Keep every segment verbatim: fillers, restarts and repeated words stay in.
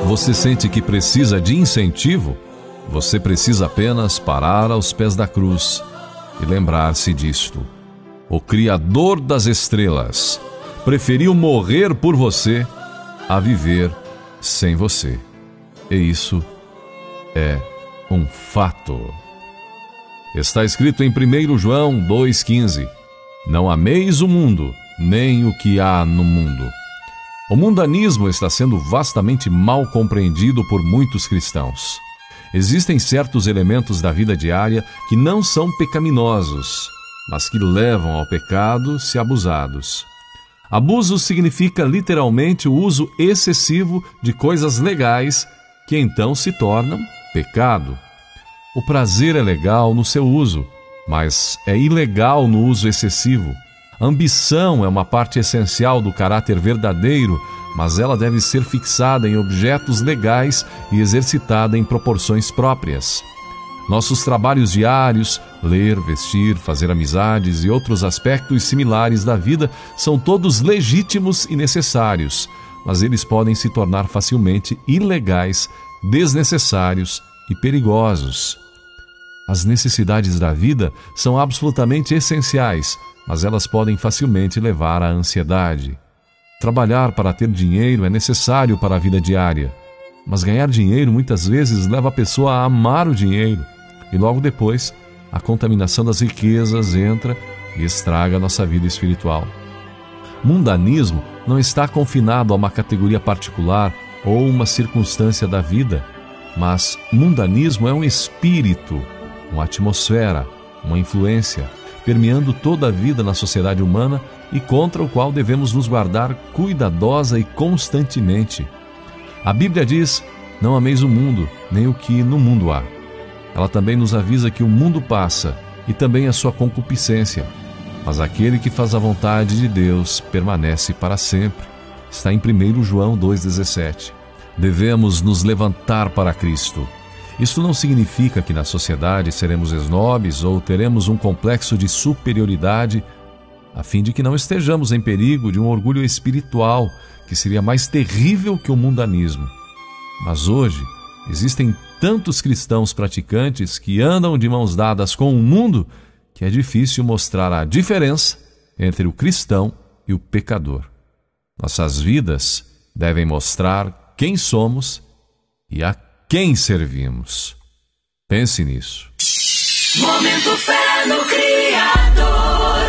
Você sente que precisa de incentivo? Você precisa apenas parar aos pés da cruz e lembrar-se disto. O Criador das estrelas preferiu morrer por você a viver sem você. E isso é um fato. Está escrito em primeiro João dois quinze: Não ameis o mundo, nem o que há no mundo. O mundanismo está sendo vastamente mal compreendido por muitos cristãos. Existem certos elementos da vida diária que não são pecaminosos, mas que levam ao pecado se abusados. Abuso significa literalmente o uso excessivo de coisas legais que então se tornam pecado. O prazer é legal no seu uso, mas é ilegal no uso excessivo. A ambição é uma parte essencial do caráter verdadeiro, mas ela deve ser fixada em objetos legais e exercitada em proporções próprias. Nossos trabalhos diários, ler, vestir, fazer amizades e outros aspectos similares da vida são todos legítimos e necessários, mas eles podem se tornar facilmente ilegais, desnecessários e perigosos. As necessidades da vida são absolutamente essenciais, mas elas podem facilmente levar à ansiedade. Trabalhar para ter dinheiro é necessário para a vida diária, mas ganhar dinheiro muitas vezes leva a pessoa a amar o dinheiro, e logo depois a contaminação das riquezas entra e estraga a nossa vida espiritual. Mundanismo não está confinado a uma categoria particular ou uma circunstância da vida, mas mundanismo é um espírito, uma atmosfera, uma influência, permeando toda a vida na sociedade humana e contra o qual devemos nos guardar cuidadosa e constantemente. A Bíblia diz: não ameis o mundo, nem o que no mundo há. Ela também nos avisa que o mundo passa e também a sua concupiscência, mas aquele que faz a vontade de Deus permanece para sempre. Está em primeiro João dois dezessete. Devemos nos levantar para Cristo. Isso não significa que na sociedade seremos esnobes ou teremos um complexo de superioridade, a fim de que não estejamos em perigo de um orgulho espiritual que seria mais terrível que o mundanismo. Mas hoje existem tantos cristãos praticantes que andam de mãos dadas com o mundo que é difícil mostrar a diferença entre o cristão e o pecador. Nossas vidas devem mostrar quem somos e a quem servimos. Pense nisso. Momento Fé no Criador.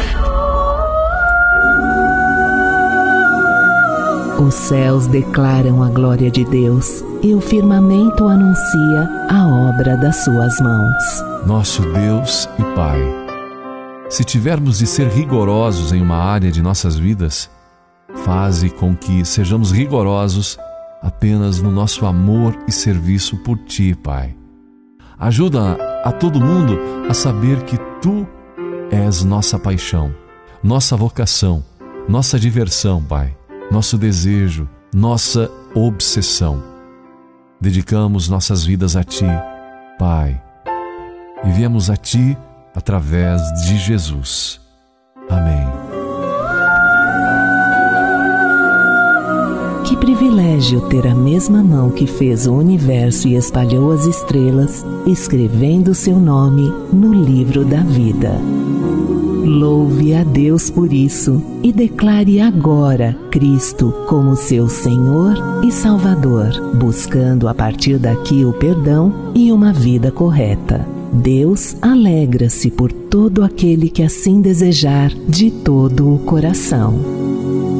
Os céus declaram a glória de Deus e o firmamento anuncia a obra das suas mãos. Nosso Deus e Pai, se tivermos de ser rigorosos em uma área de nossas vidas, faze com que sejamos rigorosos apenas no nosso amor e serviço por Ti, Pai. Ajuda a todo mundo a saber que Tu és nossa paixão, nossa vocação, nossa diversão, Pai, nosso desejo, nossa obsessão. Dedicamos nossas vidas a Ti, Pai, e viemos a Ti através de Jesus. Amém. Que privilégio ter a mesma mão que fez o universo e espalhou as estrelas, escrevendo seu nome no livro da vida. Louve a Deus por isso e declare agora Cristo como seu Senhor e Salvador, buscando a partir daqui o perdão e uma vida correta. Deus alegra-se por todo aquele que assim desejar de todo o coração.